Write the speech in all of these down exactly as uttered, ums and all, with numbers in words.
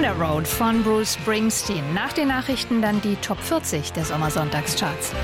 On the Road von Bruce Springsteen. Nach den Nachrichten dann die Top vierzig der Sommersonntagscharts.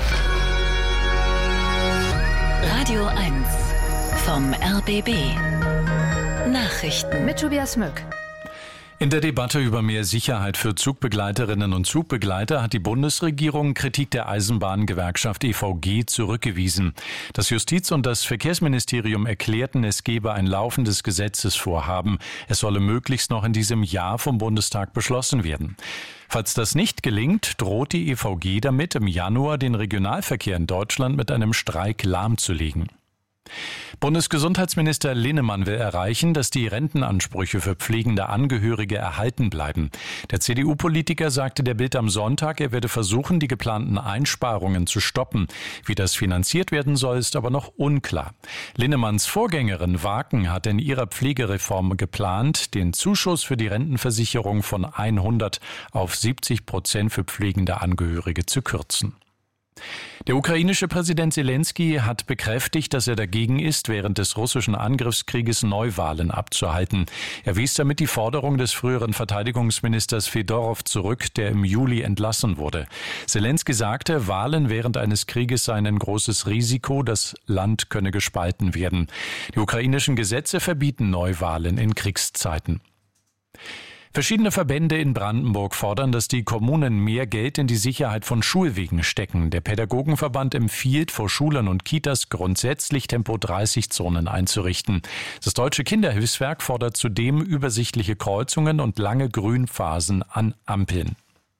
Radio eins vom R B B. Nachrichten mit Tobias Mück. In der Debatte über mehr Sicherheit für Zugbegleiterinnen und Zugbegleiter hat die Bundesregierung Kritik der Eisenbahngewerkschaft E V G zurückgewiesen. Das Justiz- und das Verkehrsministerium erklärten, es gebe ein laufendes Gesetzesvorhaben. Es solle möglichst noch in diesem Jahr vom Bundestag beschlossen werden. Falls das nicht gelingt, droht die E V G damit, im Januar den Regionalverkehr in Deutschland mit einem Streik lahmzulegen. Bundesgesundheitsminister Linnemann will erreichen, dass die Rentenansprüche für pflegende Angehörige erhalten bleiben. Der C D U-Politiker sagte der Bild am Sonntag, er werde versuchen, die geplanten Einsparungen zu stoppen. Wie das finanziert werden soll, ist aber noch unklar. Linnemanns Vorgängerin Waken hat in ihrer Pflegereform geplant, den Zuschuss für die Rentenversicherung von hundert auf siebzig Prozent für pflegende Angehörige zu kürzen. Der ukrainische Präsident Zelensky hat bekräftigt, dass er dagegen ist, während des russischen Angriffskrieges Neuwahlen abzuhalten. Er wies damit die Forderung des früheren Verteidigungsministers Fedorow zurück, der im Juli entlassen wurde. Zelensky sagte, Wahlen während eines Krieges seien ein großes Risiko, das Land könne gespalten werden. Die ukrainischen Gesetze verbieten Neuwahlen in Kriegszeiten. Verschiedene Verbände in Brandenburg fordern, dass die Kommunen mehr Geld in die Sicherheit von Schulwegen stecken. Der Pädagogenverband empfiehlt, vor Schulen und Kitas grundsätzlich Tempo dreißig Zonen einzurichten. Das Deutsche Kinderhilfswerk fordert zudem übersichtliche Kreuzungen und lange Grünphasen an Ampeln.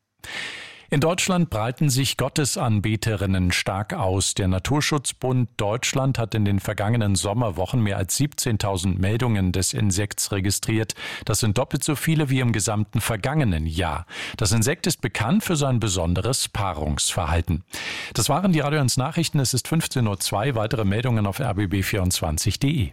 In Deutschland breiten sich Gottesanbeterinnen stark aus. Der Naturschutzbund Deutschland hat in den vergangenen Sommerwochen mehr als siebzehntausend Meldungen des Insekts registriert. Das sind doppelt so viele wie im gesamten vergangenen Jahr. Das Insekt ist bekannt für sein besonderes Paarungsverhalten. Das waren die Radio eins Nachrichten. Es ist fünfzehn Uhr zwei. Weitere Meldungen auf r b b vierundzwanzig punkt d e.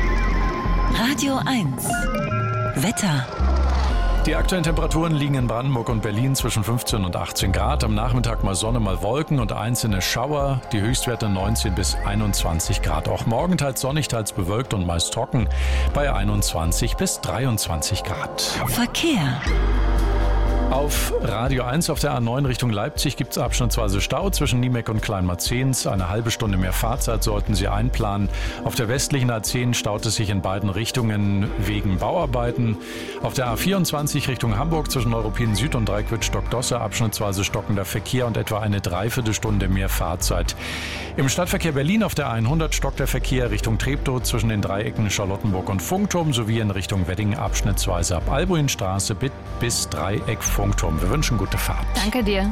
Radio eins Wetter. Die aktuellen Temperaturen liegen in Brandenburg und Berlin zwischen fünfzehn und achtzehn Grad. Am Nachmittag mal Sonne, mal Wolken und einzelne Schauer. Die Höchstwerte neunzehn bis einundzwanzig Grad. Auch morgen teils sonnig, teils bewölkt und meist trocken bei einundzwanzig bis dreiundzwanzig Grad. Verkehr. Auf Radio eins auf der A neun Richtung Leipzig gibt es abschnittsweise Stau zwischen Niemeck und Kleinmarzehns. Eine halbe Stunde mehr Fahrzeit sollten Sie einplanen. Auf der westlichen A zehn staut es sich in beiden Richtungen wegen Bauarbeiten. Auf der A vierundzwanzig Richtung Hamburg zwischen Neuruppin Süd und Dreiquitsch-Stockdosse abschnittsweise stockender Verkehr und etwa eine Dreiviertelstunde mehr Fahrzeit. Im Stadtverkehr Berlin auf der hundert stockt der Verkehr Richtung Treptow zwischen den Dreiecken Charlottenburg und Funkturm sowie in Richtung Wedding abschnittsweise ab Albuinstraße bis Dreieck Funkturm. Wir wünschen gute Fahrt. Danke dir.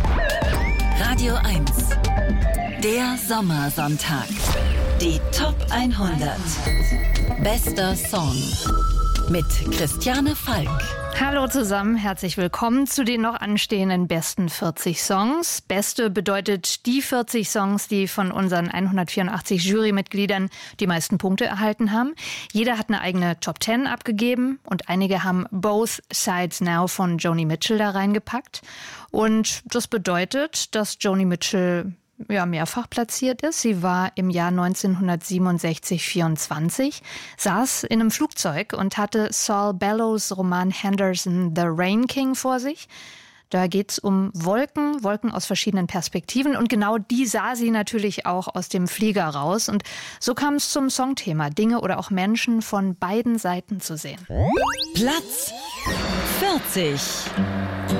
Radio eins. Der Sommersonntag. Die Top hundert. Bester Song. Mit Christiane Falk. Hallo zusammen, herzlich willkommen zu den noch anstehenden besten vierzig Songs. Beste bedeutet die vierzig Songs, die von unseren hundertvierundachtzig Jurymitgliedern die meisten Punkte erhalten haben. Jeder hat eine eigene Top zehn abgegeben und einige haben Both Sides Now von Joni Mitchell da reingepackt. Und das bedeutet, dass Joni Mitchell ja, mehrfach platziert ist. Sie war im Jahr neunzehnhundertsiebenundsechzig vierundzwanzig, saß in einem Flugzeug und hatte Saul Bellows Roman Henderson The Rain King vor sich. Da geht's um Wolken, Wolken aus verschiedenen Perspektiven und genau die sah sie natürlich auch aus dem Flieger raus. Und so kam es zum Songthema, Dinge oder auch Menschen von beiden Seiten zu sehen. Platz vierzig.